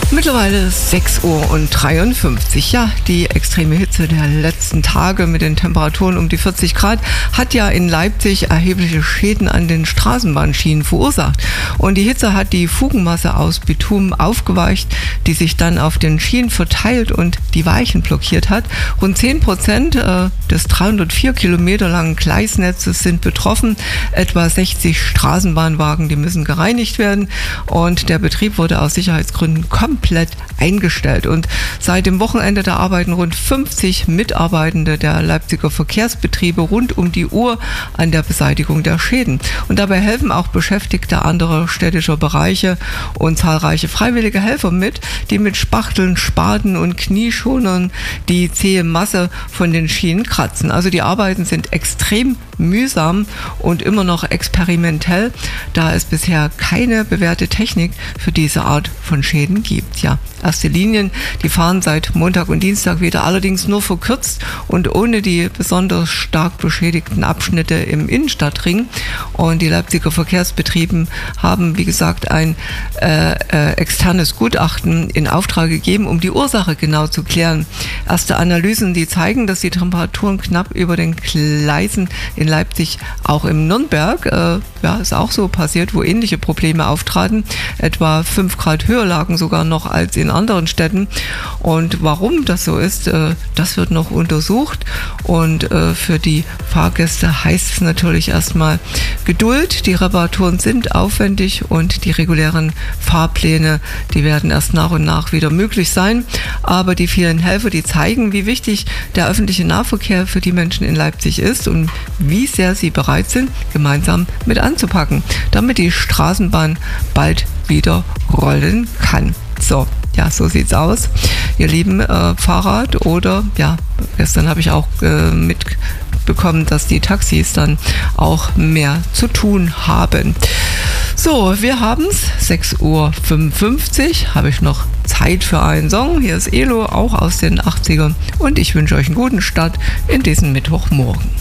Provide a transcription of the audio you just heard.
Mittlerweile 6:53 Uhr. Ja, die extreme Hitze der letzten Tage mit den Temperaturen um die 40 Grad hat ja in Leipzig erhebliche Schäden an den Straßenbahnschienen verursacht. Und die Hitze hat die Fugenmasse aus Bitumen aufgeweicht, die sich dann auf den Schienen verteilt und die Weichen blockiert hat. Rund 10% des 304 Kilometer langen Gleisnetzes sind betroffen. Etwa 60 Straßenbahnwagen, die müssen gereinigt werden. Und der Betrieb wurde aus Sicherheitsgründen komplett eingestellt. Und seit dem Wochenende da arbeiten rund 50 Mitarbeitende der Leipziger Verkehrsbetriebe rund um die Uhr an der Beseitigung der Schäden. Und dabei helfen auch Beschäftigte anderer städtischer Bereiche und zahlreiche freiwillige Helfer mit, die mit Spachteln, Spaten und Knieschonern die zähe Masse von den Schienen kratzen. Also die Arbeiten sind extrem mühsam und immer noch experimentell, da es bisher keine bewährte Technik für diese Art von Schäden gibt. Ja, erste Linien, die fahren seit Montag und Dienstag wieder, allerdings nur verkürzt und ohne die besonders stark beschädigten Abschnitte im Innenstadtring. Und die Leipziger Verkehrsbetriebe haben, wie gesagt, ein externes Gutachten in Auftrag gegeben, um die Ursache genau zu klären. Erste Analysen, die zeigen, dass die Temperaturen knapp über den Gleisen in Leipzig, auch im Nürnberg, ist auch so passiert, wo ähnliche Probleme auftraten. Etwa 5 Grad höher lagen sogar noch als in anderen Städten. Und warum das so ist, das wird noch untersucht. Und für die Fahrgäste heißt es natürlich erstmal Geduld. Die Reparaturen sind aufwendig und die regulären Fahrpläne, die werden erst nach und nach wieder möglich sein. Aber die vielen Helfer, die zeigen, wie wichtig der öffentliche Nahverkehr für die Menschen in Leipzig ist und wie sehr sie bereit sind, gemeinsam mit anzupacken, damit die Straßenbahn bald wieder rollen kann. So, ja, so sieht's aus. Ihr lieben Fahrrad oder, ja, gestern habe ich auch mitbekommen, dass die Taxis dann auch mehr zu tun haben. So, wir haben's, 6:55 Uhr, habe ich noch Zeit für einen Song. Hier ist Elo, auch aus den 80ern und ich wünsche euch einen guten Start in diesen Mittwochmorgen.